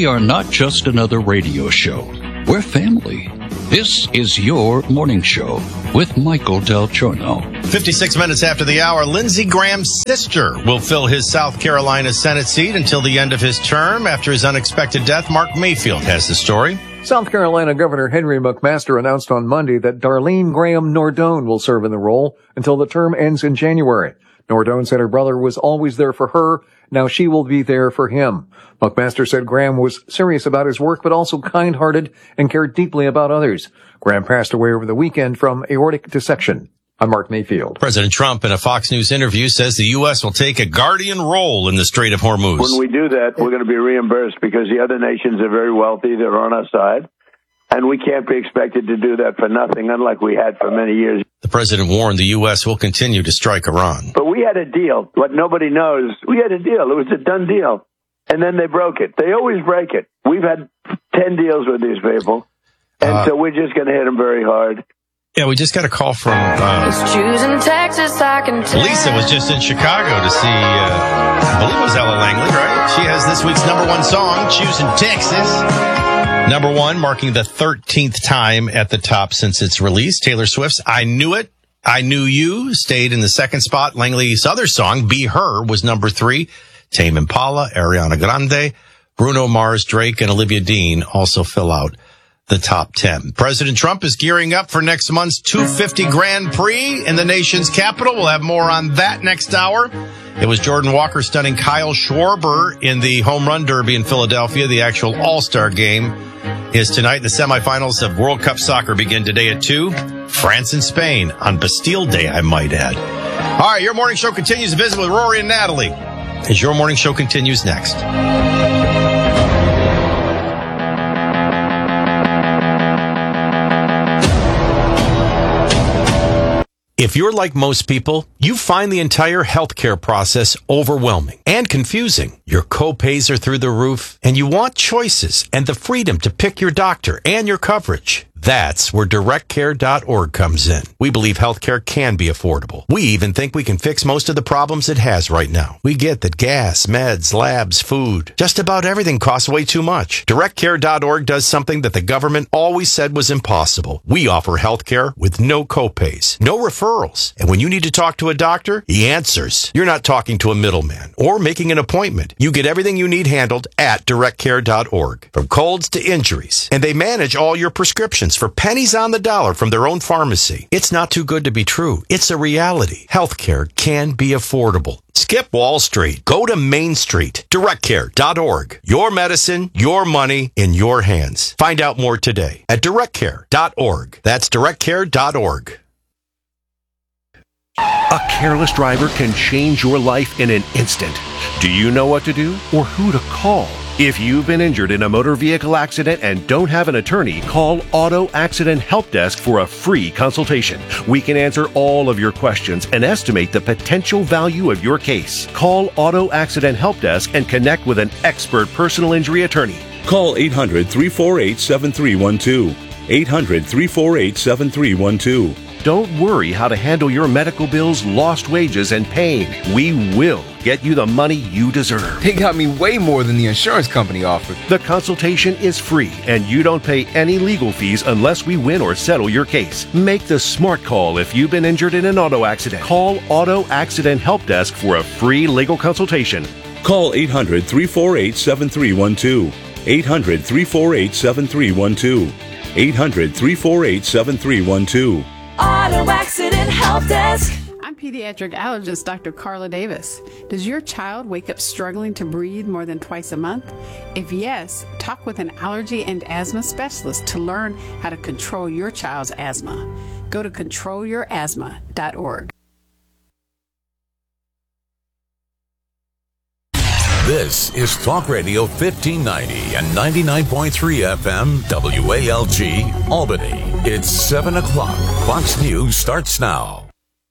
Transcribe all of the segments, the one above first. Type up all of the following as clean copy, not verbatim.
We are not just another radio show. We're family. This is your morning show with Michael Del Giorno. 56 minutes after the hour, Lindsey Graham's sister will fill his South Carolina Senate seat until the end of his term. After his unexpected death, Mark Mayfield has the story. South Carolina Governor Henry McMaster announced on Monday that Darlene Graham Nordone will serve in the role until the term ends in January. Nordone said her brother was always there for her. Now she will be there for him. McMaster said Graham was serious about his work, but also kind-hearted and cared deeply about others. Graham passed away over the weekend from aortic dissection. I'm Mark Mayfield. President Trump, in a Fox News interview, says the U.S. will take a guardian role in the Strait of Hormuz. When we do that, we're going to be reimbursed because the other nations are very wealthy. They're on our side. And we can't be expected to do that for nothing, unlike we had for many years. The president warned the U.S. will continue to strike Iran. But we had a deal. What nobody knows, we had a deal. It was a done deal. And then they broke it. They always break it. We've had 10 deals with these people. And so we're just going to hit them very hard. Yeah, we just got a call from choosing Texas, I can tell. Lisa was just in Chicago to see, I believe it was Ella Langley, right? She has this week's number one song, Choosing Texas. Number one, marking the 13th time at the top since its release. Taylor Swift's I Knew It, I Knew You stayed in the second spot. Langley's other song, Be Her, was number 3. Tame Impala, Ariana Grande, Bruno Mars, Drake, and Olivia Dean also fill out the top 10. President Trump is gearing up for next month's 250 Grand Prix in the nation's capital. We'll have more on that next hour. It was Jordan Walker stunning Kyle Schwarber in the home run derby in Philadelphia. The actual all-star game is tonight. The semifinals of World Cup soccer begin today at 2. France and Spain on Bastille Day, I might add. All right, your morning show continues to visit with Rory and Natalie as your morning show continues next. If you're like most people, you find the entire healthcare process overwhelming and confusing. Your co-pays are through the roof, and you want choices and the freedom to pick your doctor and your coverage. That's where DirectCare.org comes in. We believe healthcare can be affordable. We even think we can fix most of the problems it has right now. We get that gas, meds, labs, food, just about everything costs way too much. DirectCare.org does something that the government always said was impossible. We offer healthcare with no copays, no referrals. And when you need to talk to a doctor, he answers. You're not talking to a middleman or making an appointment. You get everything you need handled at DirectCare.org, from colds to injuries. And they manage all your prescriptions for pennies on the dollar from their own pharmacy. It's not too good to be true. It's a reality. Healthcare can be affordable. Skip Wall Street. Go to Main Street. DirectCare.org. Your medicine, your money in your hands. Find out more today at DirectCare.org. That's DirectCare.org. A careless driver can change your life in an instant. Do you know what to do or who to call? If you've been injured in a motor vehicle accident and don't have an attorney, call Auto Accident Help Desk for a free consultation. We can answer all of your questions and estimate the potential value of your case. Call Auto Accident Help Desk and connect with an expert personal injury attorney. Call 800-348-7312. 800-348-7312. Don't worry how to handle your medical bills, lost wages, and pain. We will get you the money you deserve. They got me way more than the insurance company offered. The consultation is free, and you don't pay any legal fees unless we win or settle your case. Make the smart call if you've been injured in an auto accident. Call Auto Accident Help Desk for a free legal consultation. Call 800-348-7312. 800-348-7312. 800-348-7312. Auto Accident Help Desk. I'm pediatric allergist Dr. Carla Davis. Does your child wake up struggling to breathe more than twice a month? If yes, talk with an allergy and asthma specialist to learn how to control your child's asthma. Go to controlyourasthma.org. This is Talk Radio 1590 and 99.3 FM WALG Albany. It's 7 o'clock. Fox News starts now.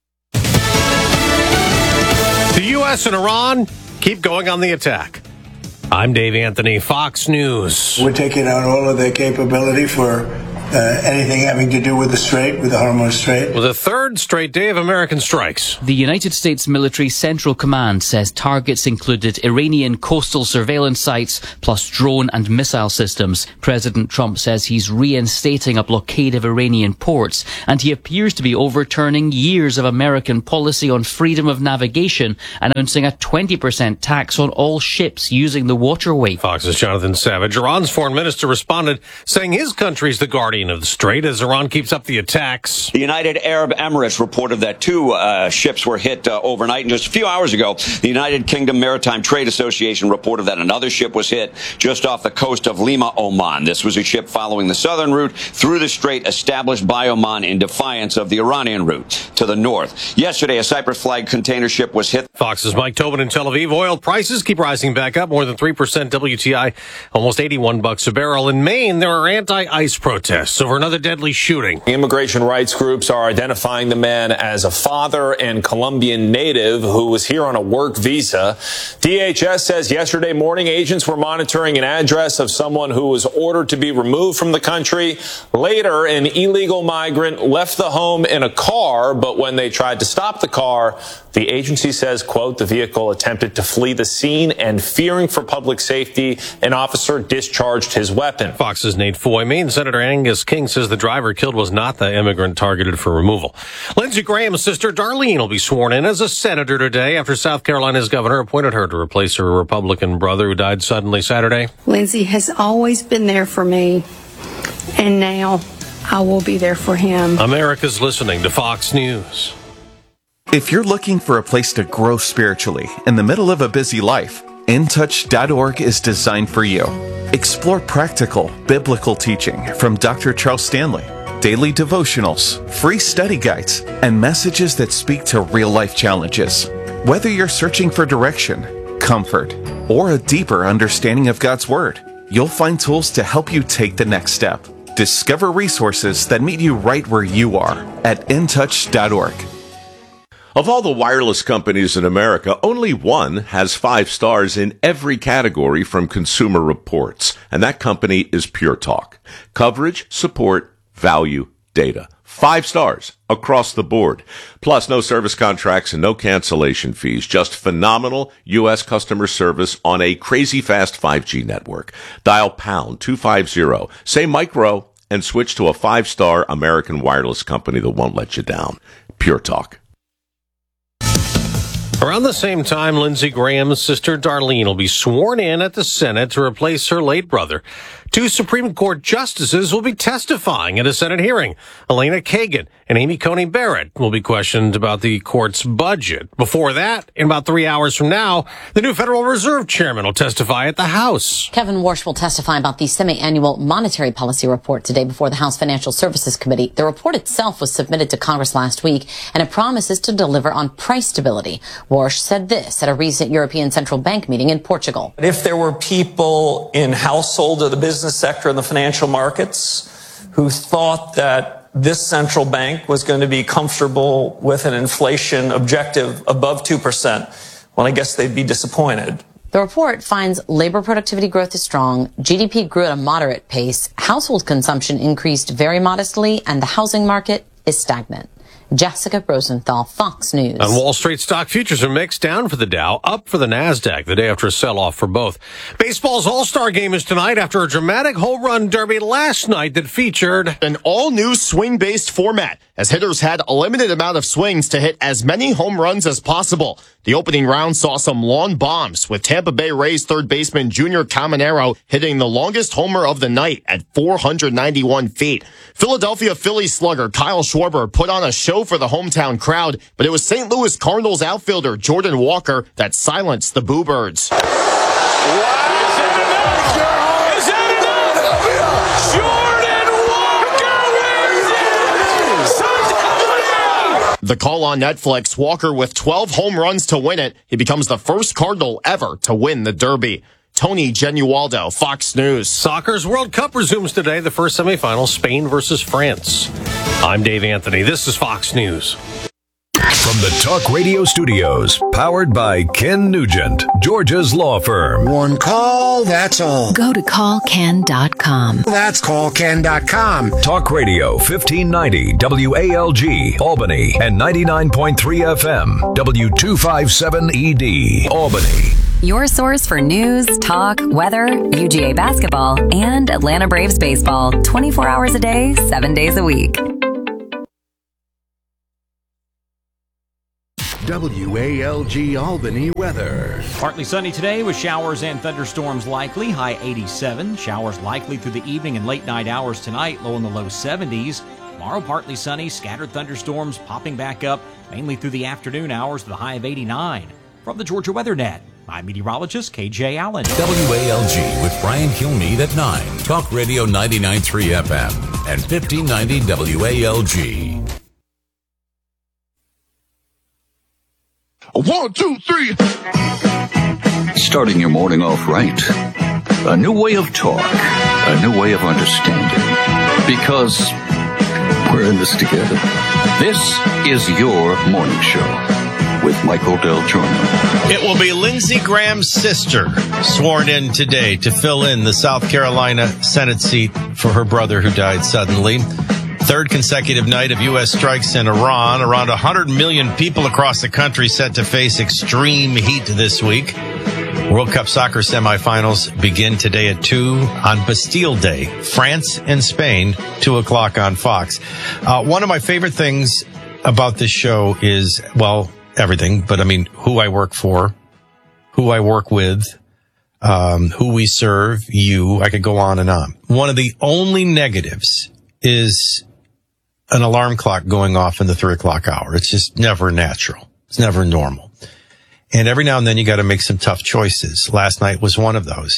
The U.S. and Iran keep going on the attack. I'm Dave Anthony, Fox News. We're taking out all of their capability for anything having to do with the Strait, with the Hormuz Strait. With a third straight day of American strikes. The United States Military Central Command says targets included Iranian coastal surveillance sites plus drone and missile systems. President Trump says he's reinstating a blockade of Iranian ports, and he appears to be overturning years of American policy on freedom of navigation, announcing a 20% tax on all ships using the waterway. Fox's Jonathan Savage. Iran's foreign minister responded, saying his country's the guardian of the strait as Iran keeps up the attacks. The United Arab Emirates reported that 2 ships were hit overnight. And just a few hours ago, the United Kingdom Maritime Trade Association reported that another ship was hit just off the coast of Lima, Oman. This was a ship following the southern route through the strait established by Oman in defiance of the Iranian route to the north. Yesterday, a Cyprus-flagged container ship was hit. Fox's Mike Tobin in Tel Aviv. Oil prices keep rising back up more than 3%. WTI almost $81 a barrel. In Maine, there are anti-ICE protests over another deadly shooting. Immigration rights groups are identifying the man as a father and Colombian native who was here on a work visa. DHS says yesterday morning agents were monitoring an address of someone who was ordered to be removed from the country. Later, an illegal migrant left the home in a car, but when they tried to stop the car, the agency says, quote, the vehicle attempted to flee the scene and fearing for public safety, an officer discharged his weapon. Fox's Nate Foy. Maine Senator Angus King says the driver killed was not the immigrant targeted for removal. Lindsey Graham's sister Darlene will be sworn in as a senator today after South Carolina's governor appointed her to replace her Republican brother who died suddenly Saturday. Lindsey has always been there for me, and now I will be there for him. America's listening to Fox News. If you're looking for a place to grow spiritually in the middle of a busy life, InTouch.org is designed for you. Explore practical, biblical teaching from Dr. Charles Stanley, daily devotionals, free study guides, and messages that speak to real-life challenges. Whether you're searching for direction, comfort, or a deeper understanding of God's Word, you'll find tools to help you take the next step. Discover resources that meet you right where you are at InTouch.org. Of all the wireless companies in America, only one has 5 stars in every category from Consumer Reports, and that company is Pure Talk. Coverage, support, value, data. 5 stars across the board. Plus, no service contracts and no cancellation fees. Just phenomenal U.S. customer service on a crazy fast 5G network. Dial pound 250, say micro, and switch to a 5-star American wireless company that won't let you down. Pure Talk. Around the same time, Lindsey Graham's sister Darlene will be sworn in at the Senate to replace her late brother. 2 Supreme Court justices will be testifying at a Senate hearing. Elena Kagan and Amy Coney Barrett will be questioned about the court's budget. Before that, in about 3 hours from now, the new Federal Reserve chairman will testify at the House. Kevin Warsh will testify about the semi-annual monetary policy report today before the House Financial Services Committee. The report itself was submitted to Congress last week, and it promises to deliver on price stability. Warsh said this at a recent European Central Bank meeting in Portugal. If there were people in household or the business sector and the financial markets who thought that this central bank was going to be comfortable with an inflation objective above 2%, well, I guess they'd be disappointed. The report finds labor productivity growth is strong, GDP grew at a moderate pace, household consumption increased very modestly, and the housing market is stagnant. Jessica Rosenthal, Fox News. On Wall Street, stock futures are mixed, down for the Dow, up for the NASDAQ the day after a sell-off for both. Baseball's All-Star Game is tonight after a dramatic home run derby last night that featured an all-new swing-based format, as hitters had a limited amount of swings to hit as many home runs as possible. The opening round saw some long bombs, with Tampa Bay Rays third baseman Junior Caminero hitting the longest homer of the night at 491 feet. Philadelphia Phillies slugger Kyle Schwarber put on a show for the hometown crowd, but it was St. Louis Cardinals outfielder Jordan Walker that silenced the Boo Birds. The call on Netflix, Walker with 12 home runs to win it. He becomes the first Cardinal ever to win the Derby. Tony Genualdo, Fox News. Soccer's World Cup resumes today, the first semifinal, Spain versus France. I'm Dave Anthony. This is Fox News. From the Talk Radio studios, powered by Ken Nugent, Georgia's law firm. One call, that's all. Go to callken.com. That's callken.com. Talk Radio 1590 WALG, Albany, and 99.3 FM, W257ED, Albany. Your source for news, talk, weather, UGA basketball, and Atlanta Braves baseball 24 hours a day, 7 days a week. WALG Albany weather. Partly sunny today with showers and thunderstorms likely. High 87. Showers likely through the evening and late night hours tonight. Low in the low 70s. Tomorrow partly sunny. Scattered thunderstorms popping back up mainly through the afternoon hours with a high of 89. From the Georgia Weather Net, I'm meteorologist KJ Allen. WALG with Brian Kilmeade at 9. Talk Radio 99.3 FM and 1590 WALG. 1, 2, 3. Starting your morning off right. A new way of talk. A new way of understanding. Because we're in this together. This is your morning show with Michael Del Giorno. It will be Lindsey Graham's sister sworn in today to fill in the South Carolina Senate seat for her brother who died suddenly. Third consecutive night of U.S. strikes in Iran. Around 100 million people across the country set to face extreme heat this week. World Cup soccer semifinals begin today at 2 on Bastille Day. France and Spain, 2 o'clock on Fox. One of my favorite things about this show is, well, everything, but I mean, who I work for, who I work with, who we serve, you. I could go on and on. One of the only negatives is an alarm clock going off in the 3 o'clock hour. It's just never natural. It's never normal. And every now and then you got to make some tough choices. Last night was one of those.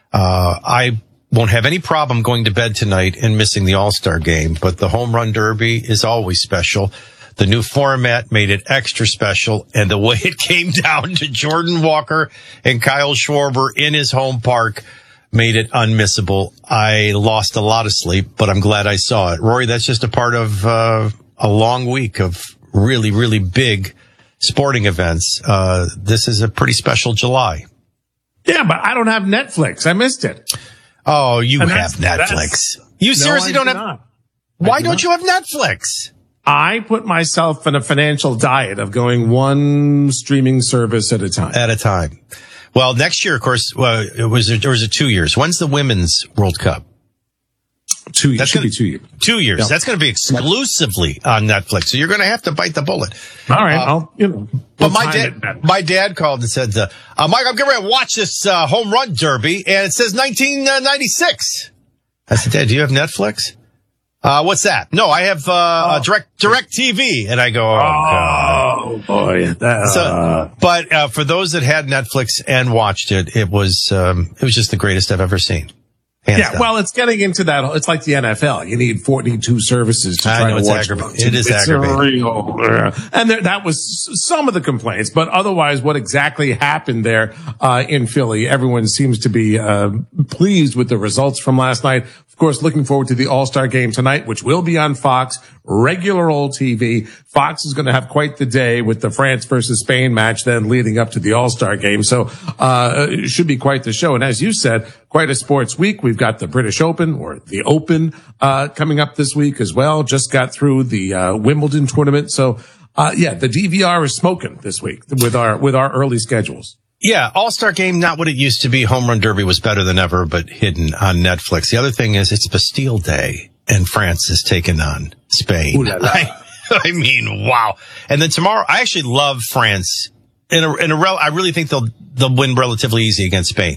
I won't have any problem going to bed tonight and missing the All-Star game, but the Home Run Derby is always special. The new format made it extra special, and the way it came down to Jordan Walker and Kyle Schwarber in his home park made it unmissable. I lost a lot of sleep, but I'm glad I saw it. Rory, that's just a part of a long week of really, really big sporting events. This is a pretty special July. Yeah, but I don't have Netflix. I missed it. Oh, you have Netflix. You seriously don't have? Not. Why don't you have Netflix? I put myself in a financial diet of going one streaming service at a time. At a time. Well, next year, of course, it was 2 years. When's the Women's World Cup? 2 years. That should be 2 years. 2 years. Yep. That's going to be exclusively on Netflix. So you're going to have to bite the bullet. All right. But my dad called and said, Mike, I'm getting ready to watch this home run derby, and it says 1996. I said, Dad, do you have Netflix? What's that? No, I have Direct TV. And I go, oh boy. But for those that had Netflix and watched it, it was just the greatest I've ever seen. Yeah, well, it's getting into that. It's like the NFL. You need 42 services to try to watch it. It is aggravating. And that was some of the complaints, but otherwise, what exactly happened there in Philly? Everyone seems to be pleased with the results from last night. Of course, looking forward to the All-Star game tonight, which will be on Fox, regular old TV. Fox is going to have quite the day with the France versus Spain match then leading up to the All-Star game. So, it should be quite the show. And as you said, quite a sports week. We've got the British Open or the Open, coming up this week as well. Just got through the, Wimbledon tournament. So, the DVR is smoking this week with our early schedules. Yeah, All-Star Game, not what it used to be. Home Run Derby was better than ever, but hidden on Netflix. The other thing is it's Bastille Day, and France is taking on Spain. I mean, wow. And then tomorrow, I actually love France. I really think they'll win relatively easy against Spain.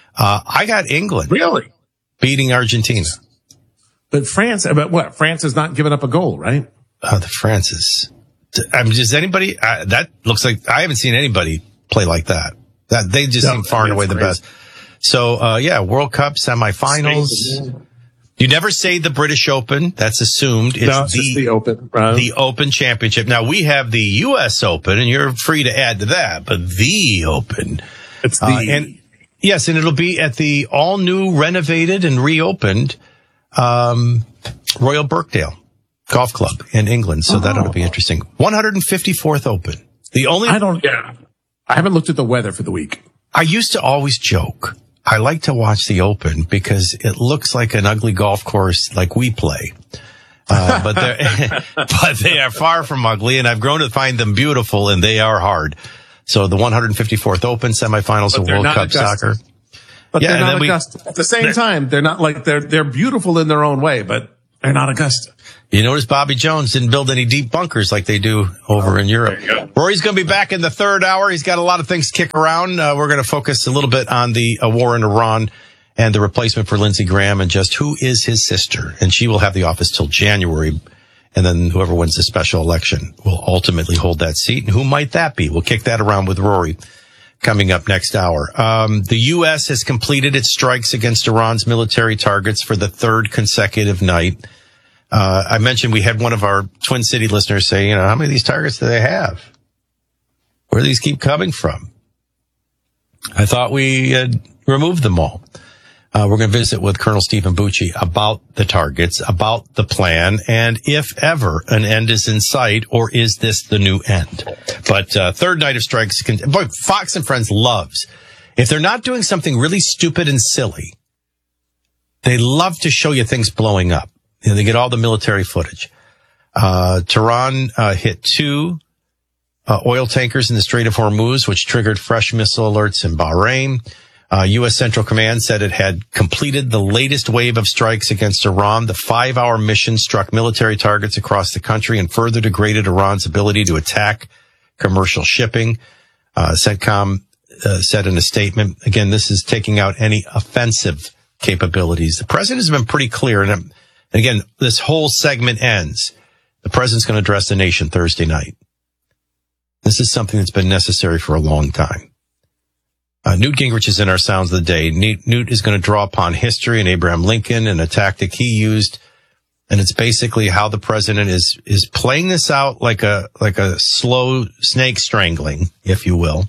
I got England. Really? Beating Argentina. But France has not given up a goal, right? The France is. I mean, does anybody? That looks like I haven't seen anybody play like that. That they just seem far and away the best. So, World Cup semifinals. You never say the British Open. That's assumed. It's the Open. Right? The Open Championship. Now, we have the U.S. Open, and you're free to add to that, but the Open. It's the... Yes, and it'll be at the all-new, renovated, and reopened Royal Birkdale. golf club in England. So that ought to be interesting. 154th Open. I haven't looked at the weather for the week. I used to always joke. I like to watch the Open because it looks like an ugly golf course like we play. But they are far from ugly, and I've grown to find them beautiful, and they are hard. So the 154th Open semifinals of World Cup soccer. But they're not Augusta. At the same time, they're not like they're beautiful in their own way, but they're not Augusta. You notice Bobby Jones didn't build any deep bunkers like they do over in Europe. Rory's going to be back in the third hour. He's got a lot of things to kick around. We're going to focus a little bit on the war in Iran and the replacement for Lindsey Graham and just who is his sister. And she will have the office till January. And then whoever wins the special election will ultimately hold that seat. And who might that be? We'll kick that around with Rory coming up next hour. The U.S. has completed its strikes against Iran's military targets for the third consecutive night. I mentioned we had one of our Twin City listeners say, how many of these targets do they have? Where do these keep coming from? I thought we had removed them all. We're going to visit with Colonel Stephen Bucci about the targets, about the plan, and if ever an end is in sight, or is this the new end? But third night of strikes, Fox and Friends loves. If they're not doing something really stupid and silly, they love to show you things blowing up. They get all the military footage. Tehran hit 2 oil tankers in the Strait of Hormuz, which triggered fresh missile alerts in Bahrain. U.S. Central Command said it had completed the latest wave of strikes against Iran. The 5-hour mission struck military targets across the country and further degraded Iran's ability to attack commercial shipping. CENTCOM said in a statement, again, this is taking out any offensive capabilities. The president has been pretty clear, and again, this whole segment ends. The president's going to address the nation Thursday night. This is something that's been necessary for a long time. Newt Gingrich is in our Sounds of the Day. Newt is going to draw upon history and Abraham Lincoln and a tactic he used. And it's basically how the president is playing this out like a slow snake strangling, if you will.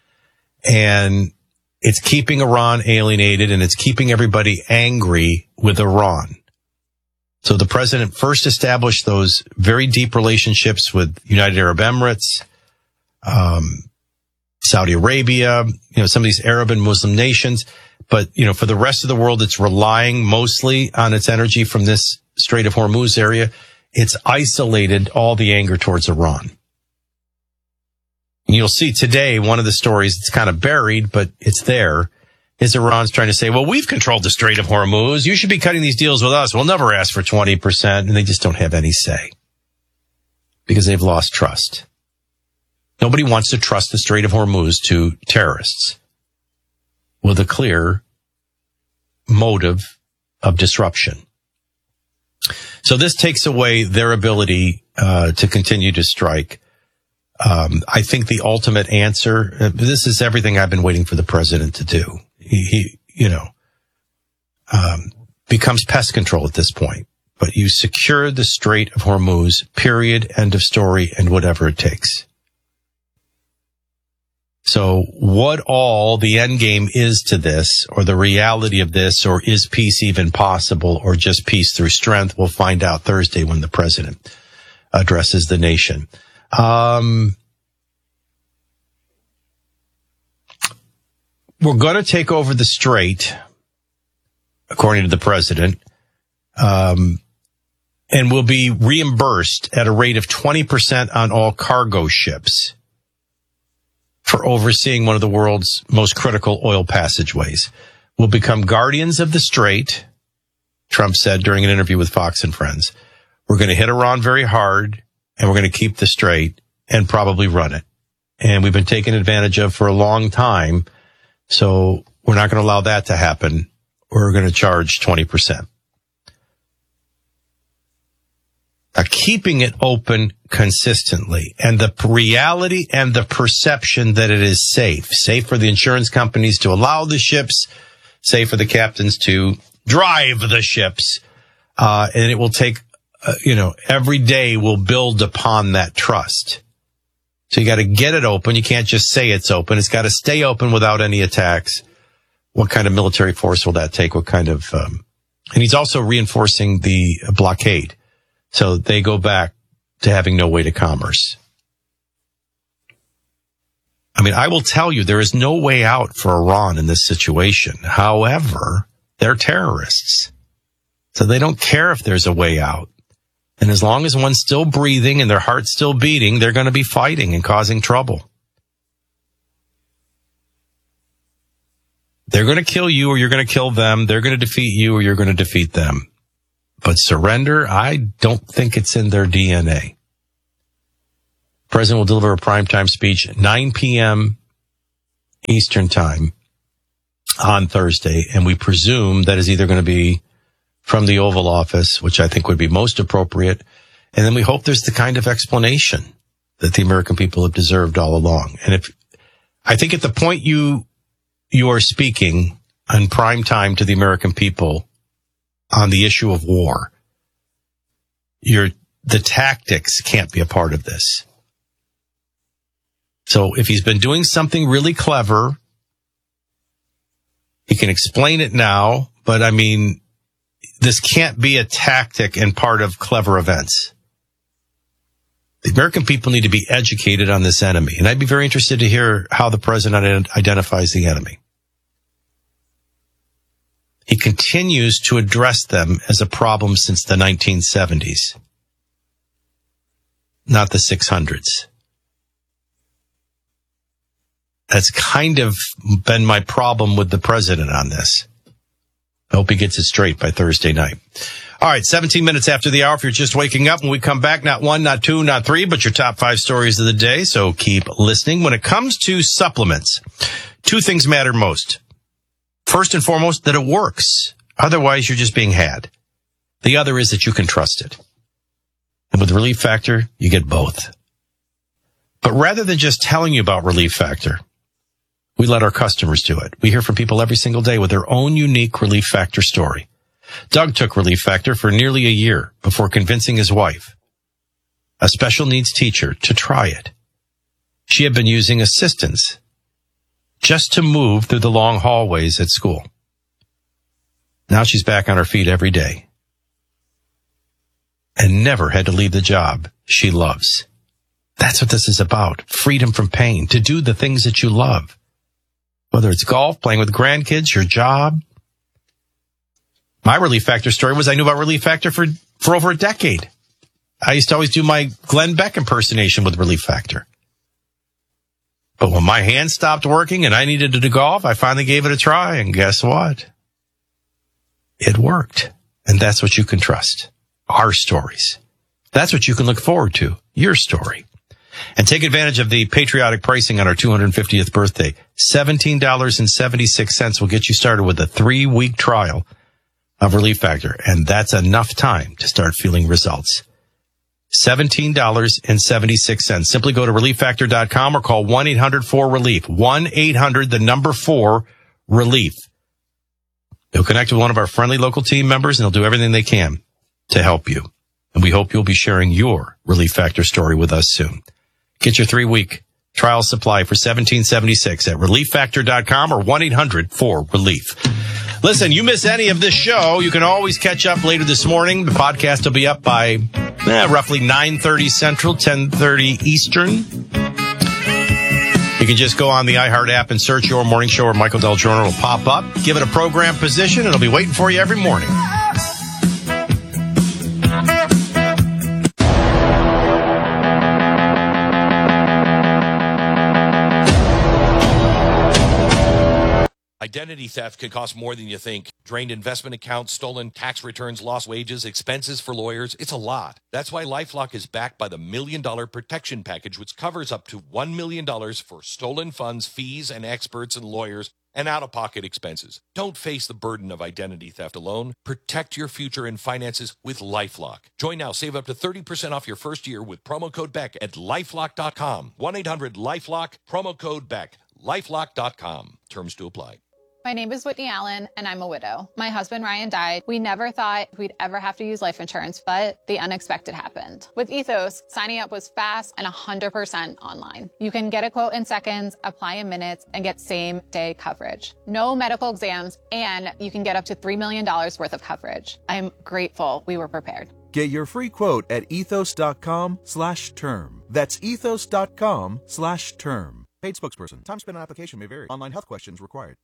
And it's keeping Iran alienated, and it's keeping everybody angry with Iran. So the president first established those very deep relationships with United Arab Emirates, Saudi Arabia, some of these Arab and Muslim nations. But, for the rest of the world, it's relying mostly on its energy from this Strait of Hormuz area. It's isolated all the anger towards Iran. And you'll see today, one of the stories, it's kind of buried, but it's there, is Iran's trying to say, well, we've controlled the Strait of Hormuz. You should be cutting these deals with us. We'll never ask for 20%. And they just don't have any say because they've lost trust. Nobody wants to trust the Strait of Hormuz to terrorists with a clear motive of disruption. So this takes away their ability to continue to strike. I think the ultimate answer, this is everything I've been waiting for the president to do. He becomes pest control at this point. But you secure the Strait of Hormuz, period, end of story, and whatever it takes. So what all the end game is to this, or the reality of this, or is peace even possible, or just peace through strength, we'll find out Thursday when the president addresses the nation. We're going to take over the strait, according to the president, and will be reimbursed at a rate of 20% on all cargo ships for overseeing one of the world's most critical oil passageways. We'll become guardians of the strait, Trump said during an interview with Fox and Friends. We're going to hit Iran very hard, and we're going to keep the strait and probably run it. And we've been taken advantage of for a long time, so we're not going to allow that to happen. We're going to charge 20%. Keeping it open consistently, and the reality and the perception that it is safe for the insurance companies to allow the ships, safe for the captains to drive the ships, and it will take, every day will build upon that trust. So you got to get it open. You can't just say it's open. It's got to stay open without any attacks. What kind of military force will that take? What kind of, and he's also reinforcing the blockade. So they go back to having no way to commerce. I mean, I will tell you, there is no way out for Iran in this situation. However, they're terrorists. So they don't care if there's a way out. And as long as one's still breathing and their heart's still beating, they're going to be fighting and causing trouble. They're going to kill you or you're going to kill them. They're going to defeat you or you're going to defeat them. But surrender, I don't think it's in their DNA. The president will deliver a primetime speech at 9 p.m. Eastern time on Thursday, and we presume that is either going to be from the Oval Office, which I think would be most appropriate, and then we hope there's the kind of explanation that the American people have deserved all along. And if I think at the point you are speaking on prime time to the American people on the issue of war, the tactics can't be a part of this. So if he's been doing something really clever, he can explain it now, but I mean, this can't be a tactic and part of clever events. The American people need to be educated on this enemy, and I'd be very interested to hear how the president identifies the enemy. He continues to address them as a problem since the 1970s, not the 600s. That's kind of been my problem with the president on this. I hope he gets it straight by Thursday night. All right, 17 minutes after the hour. If you're just waking up, when we come back, not one, not two, not three, but your top 5 stories of the day. So keep listening. When it comes to supplements, 2 things matter most. First and foremost, that it works. Otherwise, you're just being had. The other is that you can trust it. And with Relief Factor, you get both. But rather than just telling you about Relief Factor, we let our customers do it. We hear from people every single day with their own unique Relief Factor story. Doug took Relief Factor for nearly a year before convincing his wife, a special needs teacher, to try it. She had been using assistance just to move through the long hallways at school. Now she's back on her feet every day and never had to leave the job she loves. That's what this is about. Freedom from pain, to do the things that you love. Whether it's golf, playing with grandkids, your job. My Relief Factor story was I knew about Relief Factor for over a decade. I used to always do my Glenn Beck impersonation with Relief Factor. But when my hand stopped working and I needed to do golf, I finally gave it a try. And guess what? It worked. And that's what you can trust. Our stories. That's what you can look forward to. Your story. And take advantage of the patriotic pricing on our 250th birthday. $17.76 will get you started with a 3-week trial of Relief Factor. And that's enough time to start feeling results. $17.76. Simply go to ReliefFactor.com or call 1-800-4RELIEF. 1-800-4-RELIEF. They'll connect with one of our friendly local team members and they'll do everything they can to help you. And we hope you'll be sharing your Relief Factor story with us soon. Get your 3-week trial supply for $17.76 at ReliefFactor.com or 1-800-4-RELIEF. Listen, you miss any of this show, you can always catch up later this morning. The podcast will be up by roughly 9:30 Central, 10:30 Eastern. You can just go on the iHeart app and search Your Morning Show or Michael Del Giorno. It'll pop up. Give it a program position. It'll be waiting for you every morning. Identity theft can cost more than you think. Drained investment accounts, stolen tax returns, lost wages, expenses for lawyers. It's a lot. That's why LifeLock is backed by the $1 Million Protection Package, which covers up to $1 million for stolen funds, fees, and experts and lawyers, and out-of-pocket expenses. Don't face the burden of identity theft alone. Protect your future and finances with LifeLock. Join now. Save up to 30% off your first year with promo code BECK at LifeLock.com. 1-800-LifeLock, promo code BECK. LifeLock.com. Terms to apply. My name is Whitney Allen, and I'm a widow. My husband, Ryan, died. We never thought we'd ever have to use life insurance, but the unexpected happened. With Ethos, signing up was fast and 100% online. You can get a quote in seconds, apply in minutes, and get same-day coverage. No medical exams, and you can get up to $3 million worth of coverage. I'm grateful we were prepared. Get your free quote at ethos.com/term. That's ethos.com/term. Paid spokesperson. Time spent on application may vary. Online health questions required.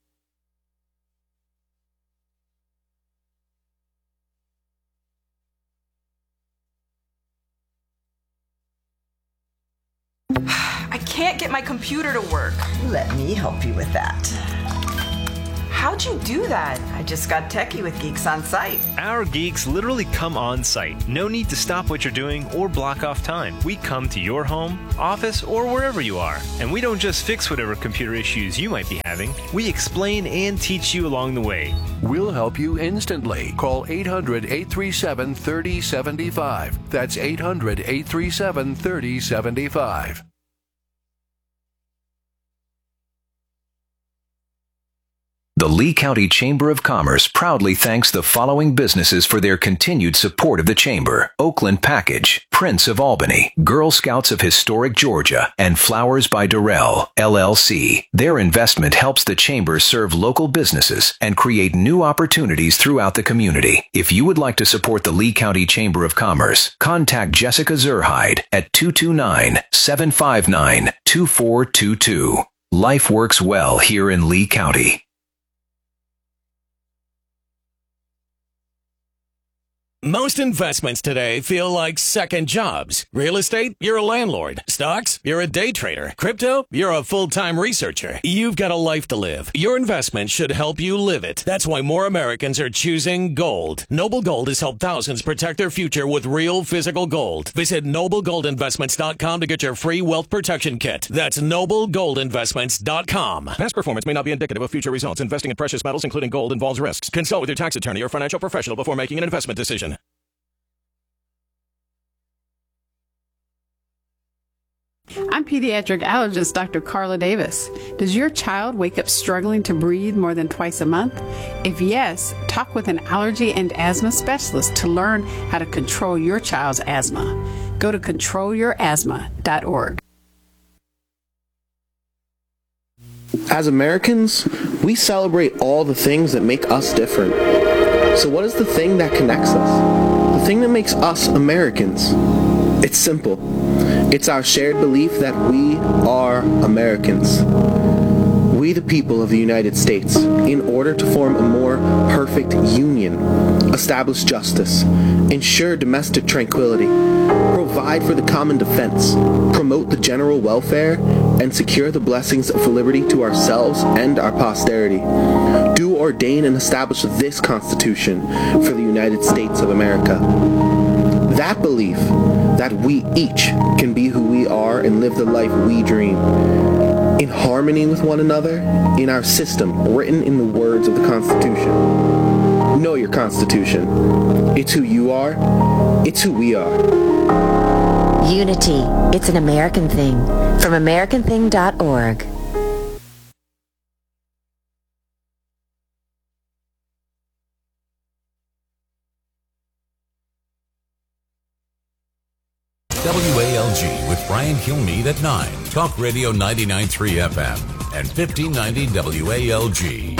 I can't get my computer to work. Let me help you with that. How'd you do that? I just got techie with Geeks on Site. Our geeks literally come on site. No need to stop what you're doing or block off time. We come to your home, office, or wherever you are. And we don't just fix whatever computer issues you might be having. We explain and teach you along the way. We'll help you instantly. Call 800-837-3075. That's 800-837-3075. The Lee County Chamber of Commerce proudly thanks the following businesses for their continued support of the Chamber: Oakland Package, Prince of Albany, Girl Scouts of Historic Georgia, and Flowers by Durrell, LLC. Their investment helps the Chamber serve local businesses and create new opportunities throughout the community. If you would like to support the Lee County Chamber of Commerce, contact Jessica Zerhide at 229-759-2422. Life works well here in Lee County. Most investments today feel like second jobs. Real estate, you're a landlord. Stocks, you're a day trader. Crypto, you're a full-time researcher. You've got a life to live. Your investment should help you live it. That's why more Americans are choosing gold. Noble Gold has helped thousands protect their future with real physical gold. Visit NobleGoldInvestments.com to get your free wealth protection kit. That's NobleGoldInvestments.com. Past performance may not be indicative of future results. Investing in precious metals, including gold, involves risks. Consult with your tax attorney or financial professional before making an investment decision. I'm pediatric allergist Dr. Carla Davis. Does your child wake up struggling to breathe more than twice a month? If yes, talk with an allergy and asthma specialist to learn how to control your child's asthma. Go to controlyourasthma.org. As Americans, we celebrate all the things that make us different. So what is the thing that connects us? The thing that makes us Americans? It's simple. It's our shared belief that we are Americans. We, the people of the United States, in order to form a more perfect union, establish justice, ensure domestic tranquility, provide for the common defense, promote the general welfare, and secure the blessings of liberty to ourselves and our posterity, do ordain and establish this Constitution for the United States of America. That belief that we each can be who we are and live the life we dream, in harmony with one another, in our system written in the words of the Constitution. Know your Constitution. It's who you are. It's who we are. Unity. It's an American thing. From AmericanThing.org. WALG with Brian Kilmeade at 9. Talk Radio 99.3 FM and 1590 WALG.